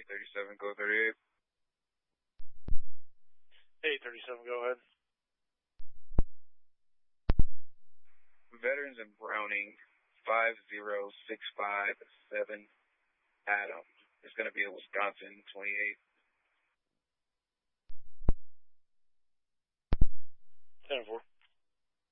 37, go 38. Hey, 37, go ahead. Veterans in Browning, 50657 Adam. It's going to be a Wisconsin 28.